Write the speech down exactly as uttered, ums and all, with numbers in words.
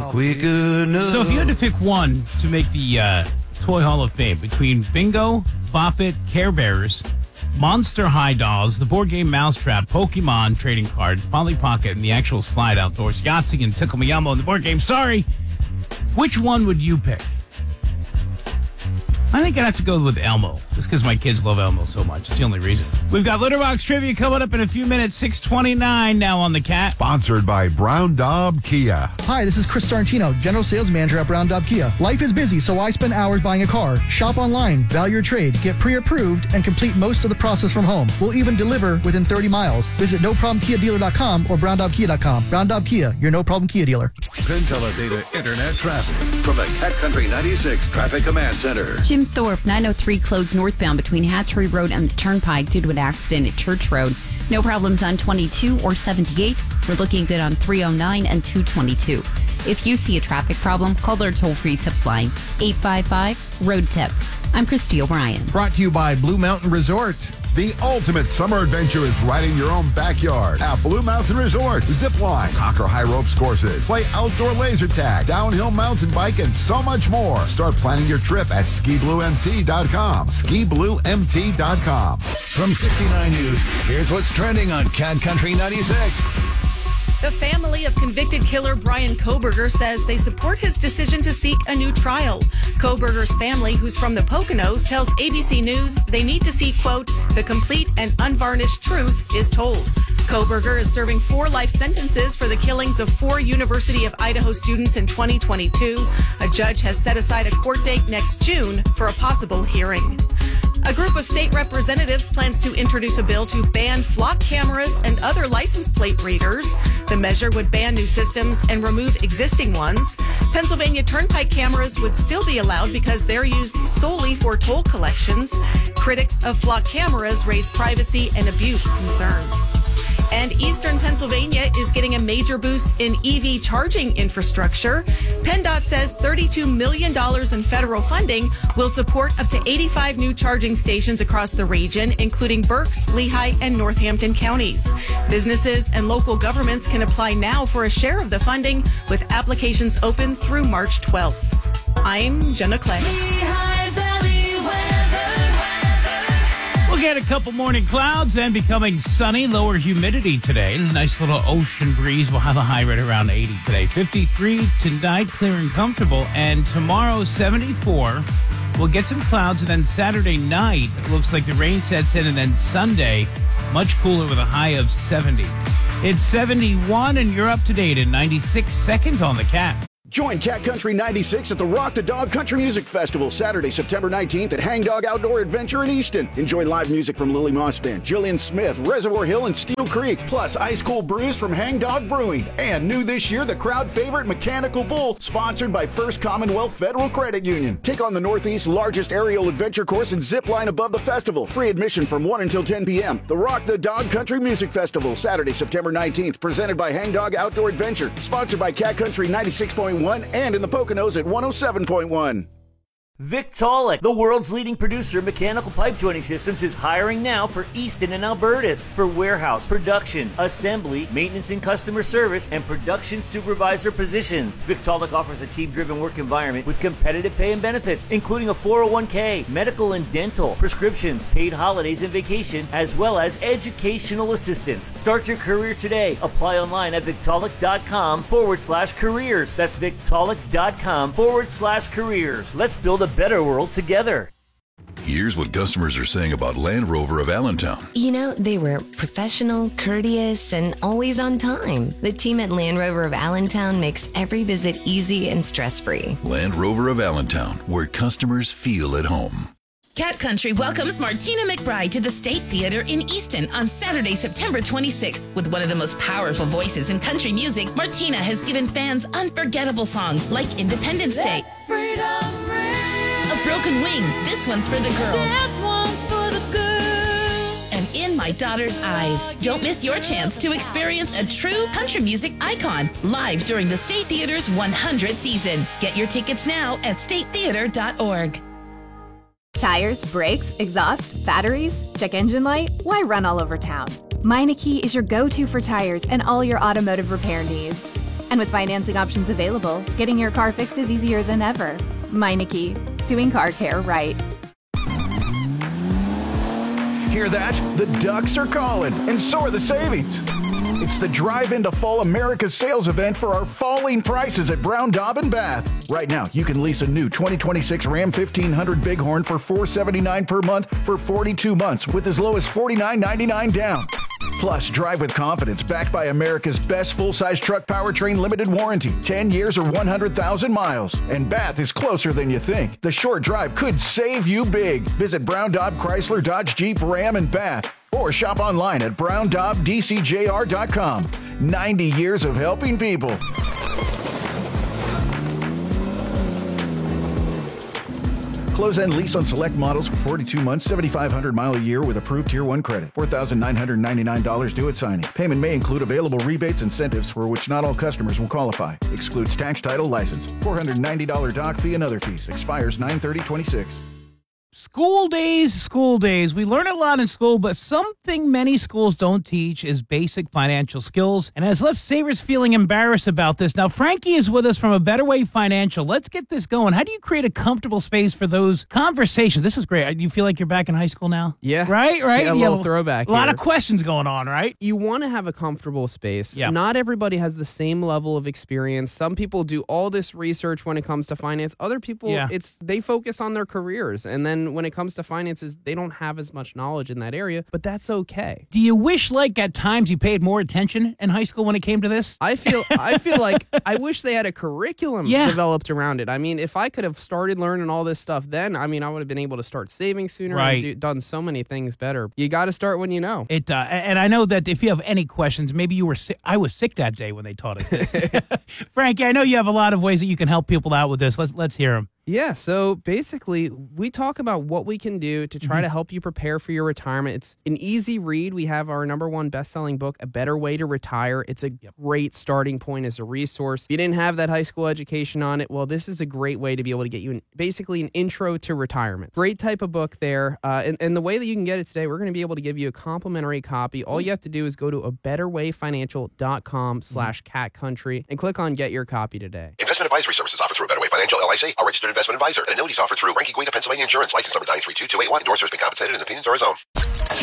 quick enough. So if you had to pick one to make the uh, Toy Hall of Fame between Bingo, Bop-It, Care Bears, Monster High Dolls, the board game Mousetrap, Pokemon trading cards, Polly Pocket, and the actual slide outdoors, Yahtzee and Tickle Me Elmo, and the board game, sorry, which one would you pick? I think I'd have to go with Elmo, just because my kids love Elmo so much. It's the only reason. We've got Litterbox Trivia coming up in a few minutes, six twenty-nine now on the Cat. Sponsored by Brown Daub Kia. Hi, this is Chris Sorrentino, General Sales Manager at Brown Daub Kia. Life is busy, so I spend hours buying a car. Shop online, value your trade, get pre-approved, and complete most of the process from home. We'll even deliver within thirty miles. Visit no problem kia dealer dot com or brown daub kia dot com. Brown Daub Kia, your no-problem Kia dealer. PenTeleData Internet traffic from the Cat Country ninety-six Traffic Command Center. Jim Thorpe, nine oh three closed northbound between Hatchery Road and the Turnpike due to an accident at Church Road. No problems on twenty-two or seventy-eight. We're looking good on three oh nine and two twenty-two. If you see a traffic problem, call their toll-free tip line, eight five five, road tip. I'm Christy O'Brien. Brought to you by Blue Mountain Resort. The ultimate summer adventure is right in your own backyard at Blue Mountain Resort. Zip line, conquer high ropes courses, play outdoor laser tag, downhill mountain bike, and so much more. Start planning your trip at ski blue m t dot com. ski blue m t dot com. From sixty-nine News, here's what's trending on Cat Country ninety-six. The family of convicted killer Brian Kohberger says they support his decision to seek a new trial. Kohberger's family, who's from the Poconos, tells A B C News they need to see, quote, the complete and unvarnished truth is told. Kohberger is serving four life sentences for the killings of four University of Idaho students in twenty twenty-two. A judge has set aside a court date next June for a possible hearing. A group of state representatives plans to introduce a bill to ban flock cameras and other license plate readers. The measure would ban new systems and remove existing ones. Pennsylvania Turnpike cameras would still be allowed because they're used solely for toll collections. Critics of flock cameras raise privacy and abuse concerns. And Eastern Pennsylvania is getting a major boost in E V charging infrastructure. PennDOT says thirty-two million dollars in federal funding will support up to eighty-five new charging stations across the region, including Berks, Lehigh, and Northampton counties. Businesses and local governments can apply now for a share of the funding, with applications open through March twelfth. I'm Jenna Clay. We'll get a couple morning clouds, then becoming sunny, lower humidity today. Nice little ocean breeze. We'll have a high right around eighty today. fifty-three tonight, clear and comfortable. And tomorrow, seventy-four. We'll get some clouds, and then Saturday night, it looks like the rain sets in, and then Sunday, much cooler with a high of seventy. It's seventy-one, and you're up to date in ninety-six seconds on the Cat. Join Cat Country ninety-six at the Rock the Dog Country Music Festival Saturday, September nineteenth at Hang Dog Outdoor Adventure in Easton. Enjoy live music from Lily Moss Band, Jillian Smith, Reservoir Hill, and Steel Creek, plus ice cold brews from Hang Dog Brewing. And new this year, the crowd favorite Mechanical Bull, sponsored by First Commonwealth Federal Credit Union. Take on the Northeast's largest aerial adventure course and zip line above the festival. Free admission from one until ten p.m. The Rock the Dog Country Music Festival Saturday, September nineteenth, presented by Hang Dog Outdoor Adventure, sponsored by Cat Country ninety-six point one and in the Poconos at one oh seven point one. Victaulic, the world's leading producer of mechanical pipe joining systems, is hiring now for Easton and Albertus for warehouse, production, assembly, maintenance and customer service, and production supervisor positions. Victaulic offers a team-driven work environment with competitive pay and benefits, including a four oh one k, medical and dental, prescriptions, paid holidays and vacation, as well as educational assistance. Start your career today. Apply online at Victaulic.com forward slash careers. That's Victaulic.com forward slash careers. Let's build a better world together. Here's what customers are saying about Land Rover of Allentown. You know, they were professional, courteous, and always on time. The team at Land Rover of Allentown makes every visit easy and stress-free. Land Rover of Allentown, where customers feel at home. Cat Country welcomes Martina McBride to the State Theater in Easton on Saturday, September twenty-sixth. With one of the most powerful voices in country music, Martina has given fans unforgettable songs like Independence Day, A Broken Wing, This One's for the Girls, This One's for the Girls, and In My Daughter's Eyes. Don't miss your chance to experience a true country music icon live during the State Theater's one hundredth season. Get your tickets now at state theater dot org. Tires, brakes, exhaust, batteries, check engine light? Why run all over town? Meineke is your go-to for tires and all your automotive repair needs. And with financing options available, getting your car fixed is easier than ever. Meineke, doing car care right. Hear that? The Ducks are calling, and so are the savings. It's the Drive into Fall America sales event for our falling prices at Brown Daub and Bath. Right now, you can lease a new twenty twenty-six Ram fifteen hundred Bighorn for four hundred seventy-nine dollars per month for forty-two months with as low as forty-nine ninety-nine down. Plus, drive with confidence backed by America's best full-size truck powertrain limited warranty, ten years or one hundred thousand miles. And Bath is closer than you think. The short drive could save you big. Visit Brown Daub Chrysler Dodge Jeep Ram and Bath or shop online at brown daub d c j r dot com. ninety years of helping people. Close-end lease on select models for forty-two months, seventy-five hundred mile a year with approved Tier one credit. four thousand nine hundred ninety-nine dollars due at signing. Payment may include available rebates, incentives for which not all customers will qualify. Excludes tax, title, license. four hundred ninety dollars doc fee and other fees. Expires nine thirty twenty-six. School days, school days. We learn a lot in school, but something many schools don't teach is basic financial skills, and has left savers feeling embarrassed about this. Now, Frankie is with us from A Better Way Financial. Let's get this going. How do you create a comfortable space for those conversations? This is great. Do you feel like you're back in high school now? Yeah. Right, right? Yeah, a You little have throwback A lot here. of questions going on, right? You want to have a comfortable space. Yeah. Not everybody has the same level of experience. Some people do all this research when it comes to finance. Other people, Yeah. it's they focus on their careers. And then when it comes to finance, finances, they don't have as much knowledge in that area, but that's okay. Do you wish, like, at times you paid more attention in high school when it came to this? I feel I feel like I wish they had a curriculum Yeah. developed around it. I mean, if I could have started learning all this stuff then, I mean, I would have been able to start saving sooner Right. and do, done so many things better. You got to start when you know. It uh, and I know that if you have any questions, maybe you were sick. I was sick that day when they taught us this. Frankie, I know you have a lot of ways that you can help people out with this. Let's let's hear them. Yeah, so basically, we talk about what we can do to try Mhm. to help you prepare for your retirement. It's an easy read. We have our number one best-selling book, A Better Way to Retire. It's a great starting point as a resource. If you didn't have that high school education on it, well, this is a great way to be able to get you an, basically an intro to retirement. Great type of book there. Uh, and, and the way that you can get it today, we're going to be able to give you a complimentary copy. All you have to do is go to a better way financial dot com slash cat country and click on Get Your Copy today. Investment advisory services offered through A Better Way Financial, L I C, a registered investment advisor, and annuities offered through Ranky Guida, Pennsylvania Insurance, license number nine three two two eight one. Endorsers been compensated and opinions are his own.